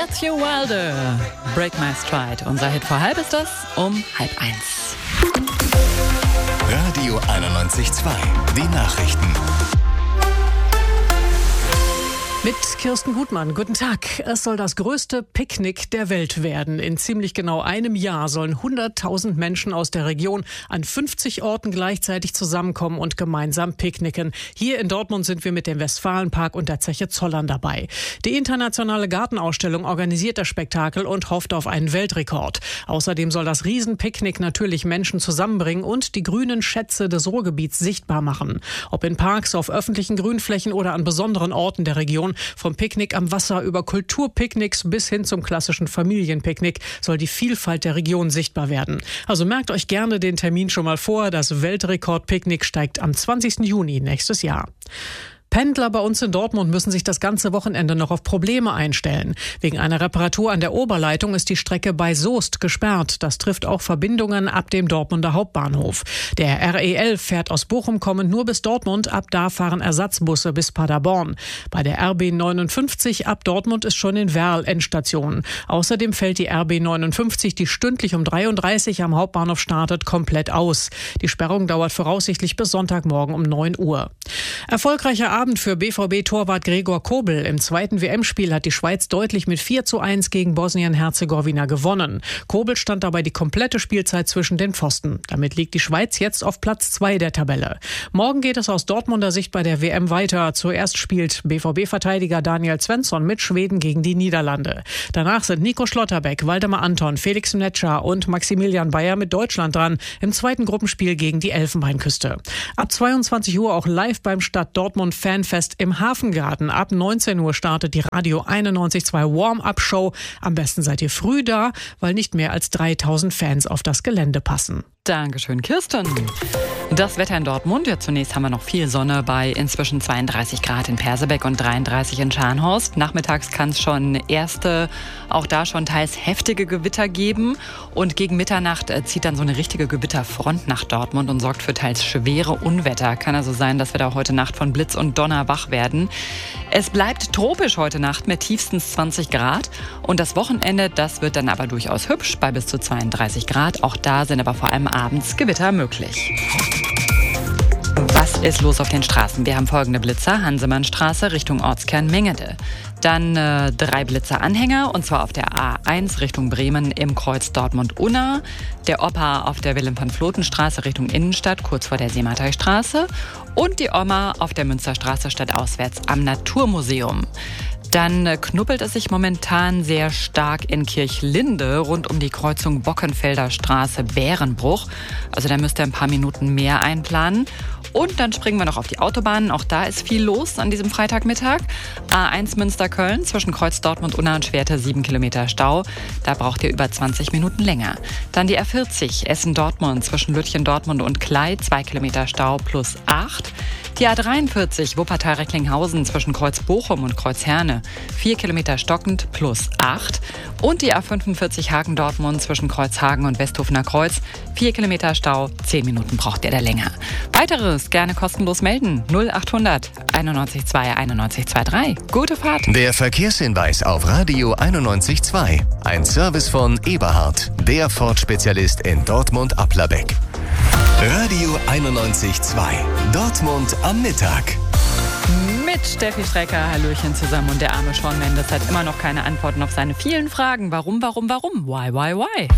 Matthew Wilder, Break My Stride. Unser Hit vor halb ist das um 12:30. Radio 91.2, die Nachrichten. Mit Kirsten Gutmann. Guten Tag. Es soll das größte Picknick der Welt werden. In ziemlich genau einem Jahr sollen 100.000 Menschen aus der Region an 50 Orten gleichzeitig zusammenkommen und gemeinsam picknicken. Hier in Dortmund sind wir mit dem Westfalenpark und der Zeche Zollern dabei. Die internationale Gartenausstellung organisiert das Spektakel und hofft auf einen Weltrekord. Außerdem soll das Riesenpicknick natürlich Menschen zusammenbringen und die grünen Schätze des Ruhrgebiets sichtbar machen. Ob in Parks, auf öffentlichen Grünflächen oder an besonderen Orten der Region, vom Picknick am Wasser über Kulturpicknicks bis hin zum klassischen Familienpicknick soll die Vielfalt der Region sichtbar werden. Also merkt euch gerne den Termin schon mal vor. Das Weltrekordpicknick steigt am 20. Juni nächstes Jahr. Pendler bei uns in Dortmund müssen sich das ganze Wochenende noch auf Probleme einstellen. Wegen einer Reparatur an der Oberleitung ist die Strecke bei Soest gesperrt. Das trifft auch Verbindungen ab dem Dortmunder Hauptbahnhof. Der RE11 fährt aus Bochum kommend nur bis Dortmund. Ab da fahren Ersatzbusse bis Paderborn. Bei der RB 59 ab Dortmund ist schon in Werl Endstation. Außerdem fällt die RB 59, die stündlich um 3:30 am Hauptbahnhof startet, komplett aus. Die Sperrung dauert voraussichtlich bis Sonntagmorgen um 9 Uhr. Erfolgreicher Abend für BVB-Torwart Gregor Kobel. Im zweiten WM-Spiel hat die Schweiz deutlich mit 4:1 gegen Bosnien-Herzegowina gewonnen. Kobel stand dabei die komplette Spielzeit zwischen den Pfosten. Damit liegt die Schweiz jetzt auf Platz 2 der Tabelle. Morgen geht es aus Dortmunder Sicht bei der WM weiter. Zuerst spielt BVB-Verteidiger Daniel Svensson mit Schweden gegen die Niederlande. Danach sind Nico Schlotterbeck, Waldemar Anton, Felix Mnetscher und Maximilian Bayer mit Deutschland dran im zweiten Gruppenspiel gegen die Elfenbeinküste. Ab 22 Uhr auch live beim Stadt Dortmund Fanfest im Hafengarten. Ab 19 Uhr startet die Radio 91.2 Warm-Up-Show. Am besten seid ihr früh da, weil nicht mehr als 3.000 Fans auf das Gelände passen. Dankeschön, Kirsten. Das Wetter in Dortmund. Ja, zunächst haben wir noch viel Sonne bei inzwischen 32 Grad in Persebeck und 33 in Scharnhorst. Nachmittags kann es schon auch da schon teils heftige Gewitter geben. Und gegen Mitternacht zieht dann so eine richtige Gewitterfront nach Dortmund und sorgt für teils schwere Unwetter. Kann also sein, dass wir da heute Nacht von Blitz und Donner wach werden. Es bleibt tropisch heute Nacht mit tiefstens 20 Grad. Und das Wochenende, das wird dann aber durchaus hübsch bei bis zu 32 Grad. Auch da sind aber vor allem abends Gewitter möglich. Was ist los auf den Straßen? Wir haben folgende Blitzer. Hansemannstraße Richtung Ortskern Mengede. Dann 3 Blitzer-Anhänger, und zwar auf der A1 Richtung Bremen im Kreuz Dortmund-Unna. Der Opa auf der Wilhelm-von-Floten-Straße Richtung Innenstadt, kurz vor der Seematei-Straße. Und die Oma auf der Münsterstraße stadtauswärts am Naturmuseum. Dann knuppelt es sich momentan sehr stark in Kirchlinde rund um die Kreuzung Bockenfelder Straße Bärenbruch. Also da müsst ihr ein paar Minuten mehr einplanen. Und dann springen wir noch auf die Autobahnen. Auch da ist viel los an diesem Freitagmittag. A1 Münster-Köln zwischen Kreuz Dortmund-Unna und Schwerte 7 Kilometer Stau. Da braucht ihr über 20 Minuten länger. Dann die A40 Essen-Dortmund zwischen Lütchen-Dortmund und Klei 2 Kilometer Stau plus 8. Die A43 Wuppertal-Recklinghausen zwischen Kreuz Bochum und Kreuz Herne 4 Kilometer stockend plus 8. Und die A45 Hagen-Dortmund zwischen Kreuz Hagen und Westhofener Kreuz 4 Kilometer Stau, 10 Minuten braucht ihr da länger. Weiteres gerne kostenlos melden 0800 91 2 91 23. Gute Fahrt. Der Verkehrshinweis auf Radio 91.2. Ein Service von Eberhard, der Ford-Spezialist in Dortmund-Applerbeck. Radio 91.2. Dortmund am Mittag. Mit Steffi Strecker, Hallöchen zusammen, und der arme Shawn Mendes hat immer noch keine Antworten auf seine vielen Fragen. Warum? Why?